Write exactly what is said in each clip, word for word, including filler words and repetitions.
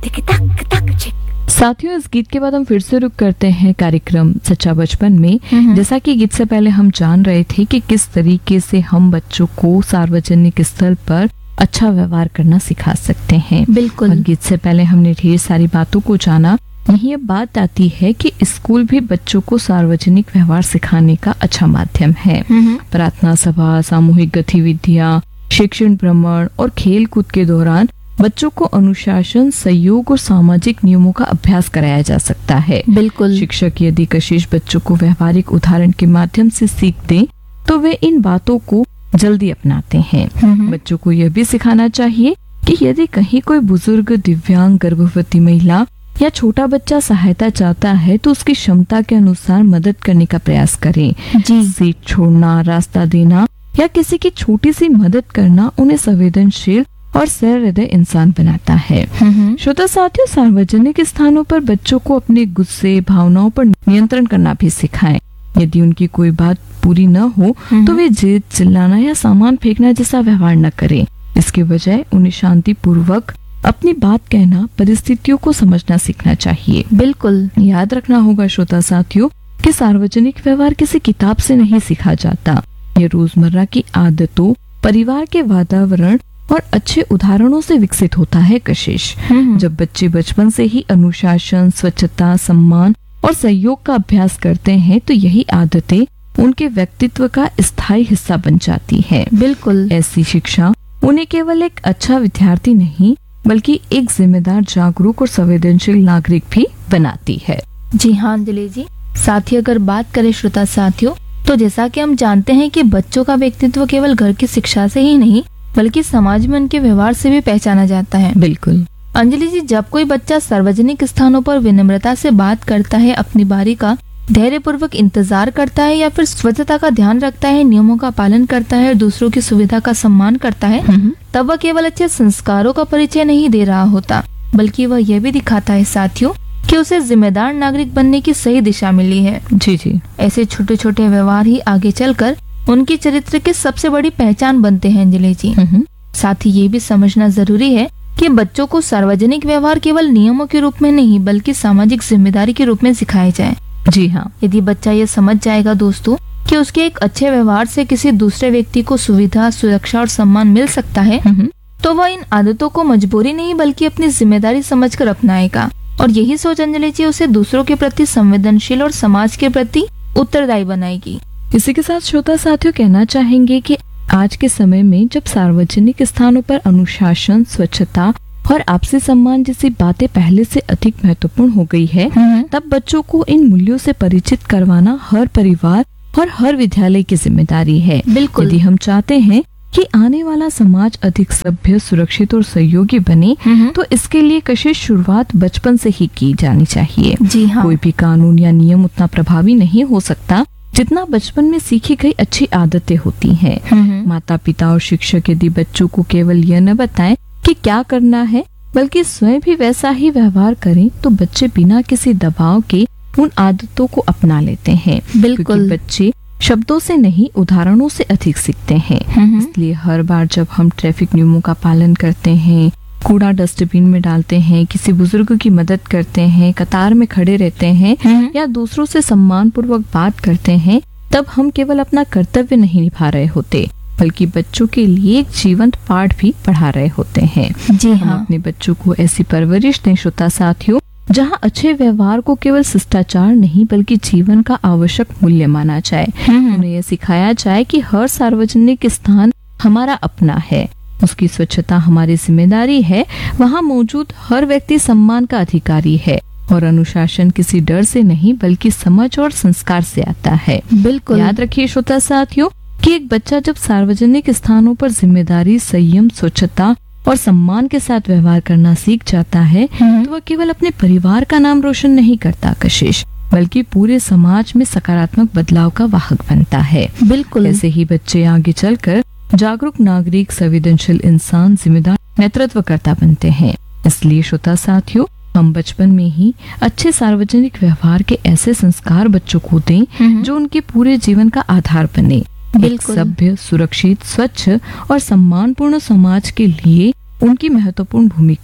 साथियों, इस गीत के बाद हम फिर से रुक करते हैं कार्यक्रम सच्चा बचपन में। जैसा कि गीत से पहले हम जान रहे थे कि किस तरीके से हम बच्चों को सार्वजनिक स्थल पर अच्छा व्यवहार करना सिखा सकते हैं। बिल्कुल। और गीत से पहले हमने ढेर सारी बातों को जाना। यही अब बात आती है कि स्कूल भी बच्चों को सार्वजनिक व्यवहार सिखाने का अच्छा माध्यम है। प्रार्थना सभा, सामूहिक गतिविधियां, शिक्षण भ्रमण और खेल कूद के दौरान बच्चों को अनुशासन, सहयोग और सामाजिक नियमों का अभ्यास कराया जा सकता है। बिल्कुल। शिक्षक यदि कशिश बच्चों को व्यवहारिक उदाहरण के माध्यम से सीख दें तो वे इन बातों को जल्दी अपनाते हैं। बच्चों को यह भी सिखाना चाहिए कि यदि कहीं कोई बुजुर्ग, दिव्यांग, गर्भवती महिला या छोटा बच्चा सहायता चाहता है तो उसकी क्षमता के अनुसार मदद करने का प्रयास करें। जी। सीट छोड़ना, रास्ता देना या किसी की छोटी सी मदद करना उन्हें संवेदनशील और सहृदय इंसान बनाता है। श्रोता साथियों, सार्वजनिक स्थानों पर बच्चों को अपने गुस्से, भावनाओं पर नियंत्रण करना भी सिखाएं। यदि उनकी कोई बात पूरी न हो तो वे जिद, चिल्लाना या सामान फेंकना जैसा व्यवहार न करें। इसके बजाय उन्हें शांति पूर्वक अपनी बात कहना, परिस्थितियों को समझना सीखना चाहिए। बिल्कुल। याद रखना होगा श्रोता साथियों कि सार्वजनिक व्यवहार किसी किताब से नहीं सीखा जाता। ये रोजमर्रा की आदतों, परिवार के वातावरण और अच्छे उदाहरणों से विकसित होता है। कशिश जब बच्चे बचपन से ही अनुशासन, स्वच्छता, सम्मान और सहयोग का अभ्यास करते हैं तो यही आदतें उनके व्यक्तित्व का स्थायी हिस्सा बन जाती है। बिल्कुल। ऐसी शिक्षा उन्हें केवल एक अच्छा विद्यार्थी नहीं बल्कि एक जिम्मेदार, जागरूक और संवेदनशील नागरिक भी बनाती है। जी हाँ अंजलि जी। साथी अगर बात करें श्रोता साथियों, तो जैसा कि हम जानते हैं कि बच्चों का व्यक्तित्व केवल घर की शिक्षा से ही नहीं बल्कि समाज में उनके व्यवहार से भी पहचाना जाता है। बिल्कुल अंजलि जी, जब कोई बच्चा सार्वजनिक स्थानों पर विनम्रता से बात करता है, अपनी बारी का धैर्य पूर्वक इंतजार करता है या फिर स्वच्छता का ध्यान रखता है, नियमों का पालन करता है और दूसरों की सुविधा का सम्मान करता है, तब वह केवल अच्छे संस्कारों का परिचय नहीं दे रहा होता बल्कि वह यह भी दिखाता है साथियों कि उसे जिम्मेदार नागरिक बनने की सही दिशा मिली है। जी जी। ऐसे छोटे छोटे व्यवहार ही आगे चलकर उनकी चरित्र की सबसे बड़ी पहचान बनते हैं अंजलि जी। साथ ही ये भी समझना जरूरी है कि बच्चों को सार्वजनिक व्यवहार केवल नियमों के रूप में नहीं बल्कि सामाजिक जिम्मेदारी के रूप में सिखाया जाए। जी हाँ। यदि बच्चा ये समझ जाएगा दोस्तों कि उसके एक अच्छे व्यवहार से किसी दूसरे व्यक्ति को सुविधा, सुरक्षा और सम्मान मिल सकता है, तो वह इन आदतों को मजबूरी नहीं बल्कि अपनी जिम्मेदारी समझकर अपनाएगा। और यही सोच अंजलि जी उसे दूसरों के प्रति संवेदनशील और समाज के प्रति उत्तरदायी बनाएगी। इसी के साथ श्रोता साथियों कहना चाहेंगे कि आज के समय में जब सार्वजनिक स्थानों पर अनुशासन, स्वच्छता और आपसी सम्मान जैसी बातें पहले से अधिक महत्वपूर्ण हो गई है, तब बच्चों को इन मूल्यों से परिचित करवाना हर परिवार और हर विद्यालय की जिम्मेदारी है। बिल्कुल। यदि हम चाहते हैं कि आने वाला समाज अधिक सभ्य, सुरक्षित और सहयोगी बने तो इसके लिए कशिश शुरुआत बचपन से ही की जानी चाहिए। जी हाँ। कोई भी कानून या नियम उतना प्रभावी नहीं हो सकता जितना बचपन में सीखी गई अच्छी आदतें होती हैं। माता पिता और शिक्षक यदि बच्चों को केवल यह न बताएं कि क्या करना है बल्कि स्वयं भी वैसा ही व्यवहार करें तो बच्चे बिना किसी दबाव के उन आदतों को अपना लेते हैं। बिल्कुल। बच्चे शब्दों से नहीं उदाहरणों से अधिक सीखते हैं। इसलिए हर बार जब हम ट्रैफिक नियमों का पालन करते हैं, कूड़ा डस्टबिन में डालते हैं, किसी बुजुर्ग की मदद करते हैं, कतार में खड़े रहते हैं या दूसरों से सम्मान पूर्वक बात करते हैं, तब हम केवल अपना कर्तव्य नहीं निभा रहे होते बल्कि बच्चों के लिए एक जीवंत पाठ भी पढ़ा रहे होते हैं। जी हाँ। हम अपने बच्चों को ऐसी परवरिश दें श्रोता साथियों जहाँ अच्छे व्यवहार को केवल शिष्टाचार नहीं बल्कि जीवन का आवश्यक मूल्य माना जाए। उन्हें यह सिखाया जाए कि हर सार्वजनिक स्थान हमारा अपना है, उसकी स्वच्छता हमारी जिम्मेदारी है, वहाँ मौजूद हर व्यक्ति सम्मान का अधिकारी है और अनुशासन किसी डर से नहीं बल्कि समझ और संस्कार से आता है। बिल्कुल। याद रखिए श्रोता साथियों कि एक बच्चा जब सार्वजनिक स्थानों पर जिम्मेदारी, संयम, स्वच्छता और सम्मान के साथ व्यवहार करना सीख जाता है तो वह केवल अपने परिवार का नाम रोशन नहीं करता कशिश बल्कि पूरे समाज में सकारात्मक बदलाव का वाहक बनता है। बिल्कुल। ऐसे ही बच्चे आगे चलकर जागरूक नागरिक, संवेदनशील इंसान, जिम्मेदार नेतृत्वकर्ता बनते हैं। इसलिए श्रोता साथियों हम बचपन में ही अच्छे सार्वजनिक व्यवहार के ऐसे संस्कार बच्चों को दें जो उनके पूरे जीवन का आधार बने। एक सभ्य, सुरक्षित, स्वच्छ और सम्मानपूर्ण समाज के लिए उनकी महत्वपूर्ण भूमिका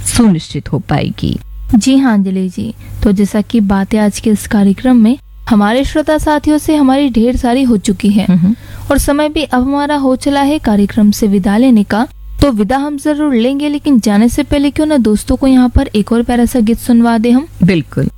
सुनिश्चित हो पाएगी। जी हाँ अंजलि जी, तो जैसा कि बातें आज के इस कार्यक्रम में हमारे श्रोता साथियों से हमारी ढेर सारी हो चुकी है और समय भी अब हमारा हो चला है कार्यक्रम से विदा लेने का। तो विदा हम जरूर लेंगे, लेकिन जाने से पहले क्यों ना दोस्तों को यहाँ पर एक और प्यारा सा गीत सुनवा दे हम। बिल्कुल।